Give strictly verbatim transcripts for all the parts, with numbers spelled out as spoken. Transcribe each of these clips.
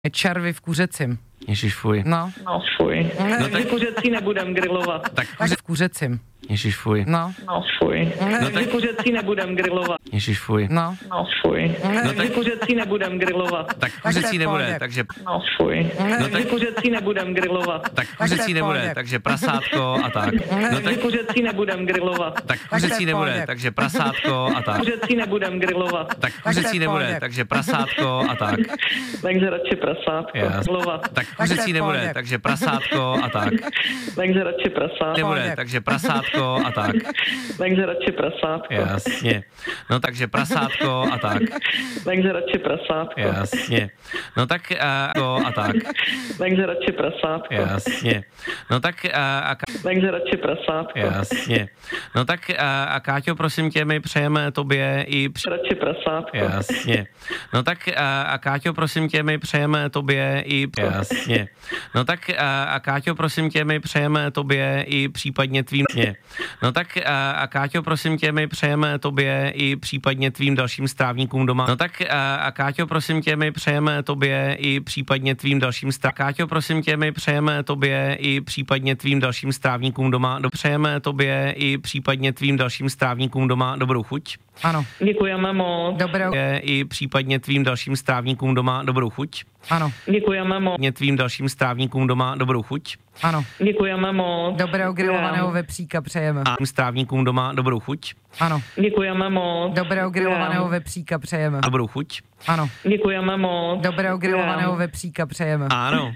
Červy v kuřecím. Ježiš, fuj. No. No fuj. No tak Kuřecí nebudem grilovat. tak Takže v kuřecím. Ježiš, fuj. No. No fuj. No tak Kuřecí nebudem grilovat. Ježiš, fuj. No. No fuj. No tak Kuřecí nebudem grilovat. tak to je kuřecí v nebude, pohodě. takže No fuj. no tak Kuřecí nebudem grilovat. tak to je kuřecí v nebude, pohodě. takže prasátko a tak. No tak Kuřecí nebudem grilovat. tak to je kuřecí v nebude, pohodě. takže prasátko a tak. Kuřecí nebudem grilovat. Tak to je kuřecí v nebude, pohodě. takže prasátko a tak. Takže radši prasátko. Jas. Grilovat. Tak to je kuřecí v nebude, pohodě. takže prasátko a tak. Takže radši prasátko. Nebude, pohodě. takže prasátko a tak. Takže radši prasátko. Jasně. No takže prasátko a tak. Takže radši prasátko. Jasně. No tak a, a tak. Takže radši prasátko. Jasně. No tak a, a Takže radši prasátko. jasně. No tak a, a Káťo, prosím tě, my přejeme tobě i při... Radši prasátko. Jasně. No tak a, a Káťo, prosím tě, my přejeme tobě i... Jasně. No tak a, a Káťo, prosím tě, my přejeme tobě i případně tvým... Jasně. No tak a, a Káťo, prosím tě, my přejeme tobě i případně tvým dalším strávníkům doma. No tak a, a Káťo, prosím tě, my přejeme tobě i případně tvým dalším strávníkům. Káťo, prosím tě, my přejeme tobě i případně tvým dalším strávníkům doma. Dopřejeme tobě i případně tvým dalším strávníkům doma dobrou chuť. Ano. Děkujeme moc. Dobrou. Je i případně tvým dalším strávníkům doma dobrou chuť. Ano. Děkujeme moc. Případně tvým dalším strávníkům doma dobrou chuť. Ano. Děkujeme moc. Dobrého grilovaného vepříka přejeme. A strávníkům doma dobrou chuť. Ano. Děkujeme moc. Dobrého grilovaného vepříka přejeme. A dobrou chuť. Ano. Děkujeme moc. Dobrého grilovaného vepříka přejeme. Ano.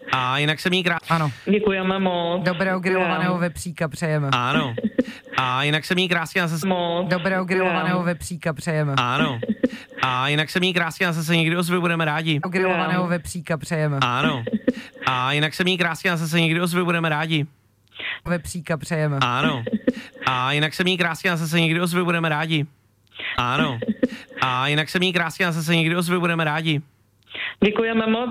A jinak se mí krát. Ano. Děkujeme moc. Dobrého grilovaného vepříka přejeme. Ano. A jinak se mí krásně a zase. Moc. Dobrého grilovaného vepříka přejeme. Ano. A jinak se mí krásně a zase někdy ozvy, budeme rádi. Grilovaného vepříka přejeme. Ano. A jinak se mí krásně a zase někdy ozvy, budeme rádi. Vepříka přejeme. Ano. A jinak se mí krásně a zase někdy ozvy, budeme rádi. Ano. A jinak se mí krásně a zase někdy ozvy, budeme rádi. Děkujeme moc.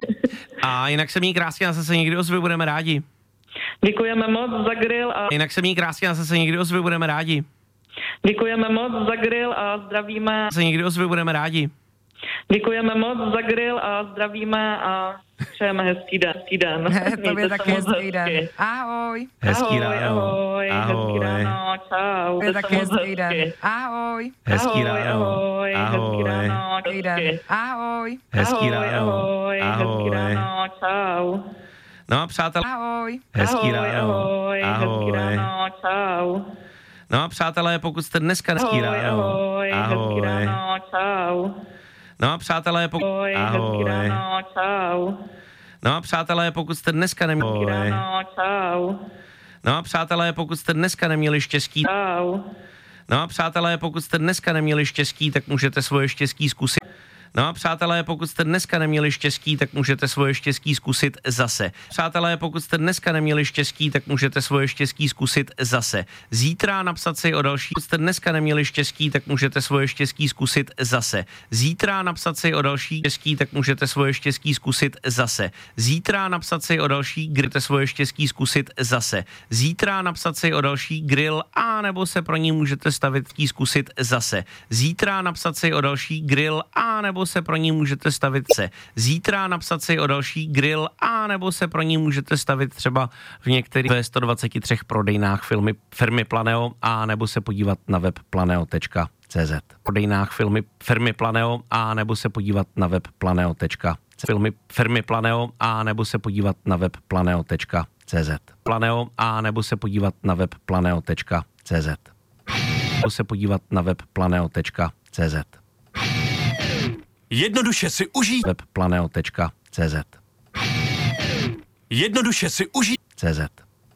A jinak se mí krásně a zase někdy ozvy, budeme rádi. Děkujeme moc za grill a Jinak se mí krásně a zase někdy ozvy, budeme rádi. děkujeme moc za grill a zdravíme. Zase někdy ozvy, budeme rádi. Děkujeme moc za grill a zdravíme a přejeme hezký den. Hezký den. To Mějte je se taky moc hezký den. hezky. Ahoj. Hezký ahoj, ráno. ahoj, hezký ráno, čau. To je Mějte se taky moc hezký den. hezky. Ahoj. Hezký ahoj, ráno. ahoj, hezký ráno, Hezký den. hezky. Ahoj. Hezký ahoj, ráno. ahoj, hezký ráno, čau. No a přátelé, Ahoj. hezký ahoj, ráno. ahoj, hezký ráno, čau. No a přátelé, pokud jste dneska hezký Ahoj, ráno. ahoj, hezký ráno, čau. No a přátelé, pokud... Ahoj, hezký ráno, čau. No a přátelé, pokud jste dneska neměli... Hezký ráno, čau. No a přátelé, pokud jste dneska neměli štěstí... Čau. No a přátelé, pokud jste dneska neměli štěstí, tak můžete svoje štěstí zkusit. No a přátelé, pokud jste dneska neměli štěstí, tak můžete svoje štěstí zkusit zase. Přátelé, pokud jste dneska neměli štěstí, tak můžete svoje štěstí zkusit zase. Zítra napsat si o další. Pokud jste dneska neměli štěstí, tak můžete svoje štěstí zkusit zase. Zítra napsat si o další štěstí, tak můžete svoje štěstí zkusit zase. Zítra napsat si o další grill, svoje štěstí zkusit zase. Zítra napsat si o další grill a nebo se pro ní můžete stavit chtít zkusit zase. Zítra napsat si o další grill a nebo se pro ní můžete stavit se. Zítra napsat si o další grill a nebo se pro ní můžete stavit třeba v některých ve sto dvacet tři prodejnách firmy, firmy Planeo a nebo se podívat na web planeo tečka cé zet. Prodejnách firmy, firmy Planeo a nebo se podívat na web planeo tečka cé zet. Filmy firmy Planeo a nebo se podívat na web planeo tečka cé zet. Planeo a nebo se podívat na web planeo tečka cé zet. Nebo se podívat na web planeo tečka cé zet. Jednoduše si užij web planeo tečka cé zet. Jednoduše si užij cé zet.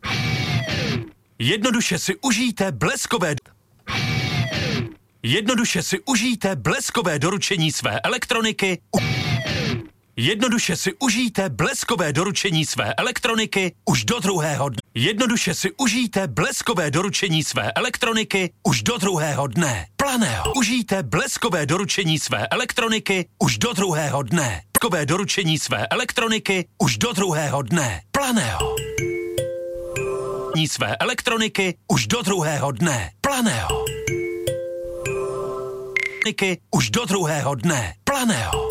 Jednoduše si užijte bleskové Jednoduše si užijte bleskové doručení své elektroniky. Jednoduše si užijte bleskové doručení své elektroniky už do druhého dne. Jednoduše si užijte bleskové doručení své elektroniky už do druhého dne. Planeo. Užijte bleskové doručení své elektroniky už do druhého dne. Bleskové doručení své elektroniky už do druhého dne. Planeo. Své elektroniky už do druhého dne. Planeo. Už do druhého dne. Planeo.